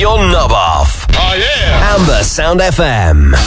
your knob off. Oh, yeah. Amber Sound FM.